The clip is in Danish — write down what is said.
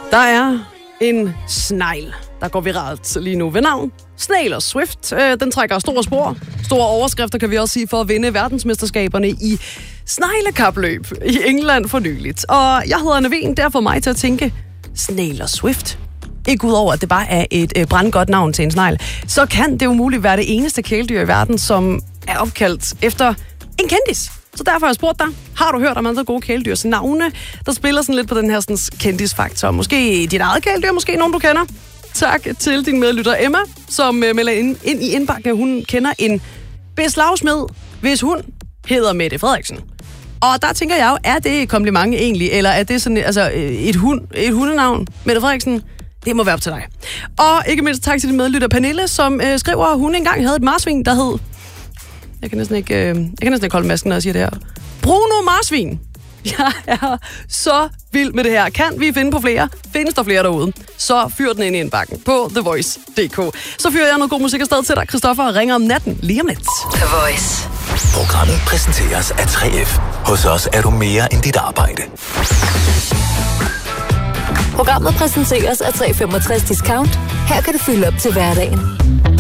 Der er en snegl, der går viralt lige nu ved navn Taylor Swift. Den trækker store spor. Store overskrifter kan vi også sige for at vinde verdensmesterskaberne i sneglekapløb i England for nyligt. Og jeg hedder Naveen, der får mig til at tænke, Taylor Swift? Ikke udover, at det bare er et brandgodt navn til en snegl, så kan det umuligt være det eneste kæledyr i verden, som er opkaldt efter en kendis. Så derfor har jeg spurgt dig, har du hørt om andre gode kæledyrs navne, der spiller sådan lidt på den her sådan, kendisfaktor? Måske dit eget kæledyr, måske nogen, du kender? Tak til din medlytter Emma, som melder ind i indbakken, at hun kender en beslagsmed, hvis hun hedder Mette Frederiksen. Og der tænker jeg jo, er det et kompliment egentlig, eller er det sådan et hundenavn, Mette Frederiksen? Det må være op til dig. Og ikke mindst tak til din medlytter Pernille, som skriver, at hun engang havde et marsvin, der hed... Jeg kan næsten ikke holde masken, når jeg siger det her. Bruno Marsvin. Jeg er så vild med det her. Kan vi finde på flere? Findes der flere derude? Så fyr den ind i indbakken på TheVoice.dk. Så fyrer jeg noget god musik afsted til dig. Christoffer ringer om natten lige om lidt. The Voice. Programmet præsenteres af 3F. Hos os er du mere end dit arbejde. Programmet præsenteres af 365 Discount. Her kan du fylde op til hverdagen.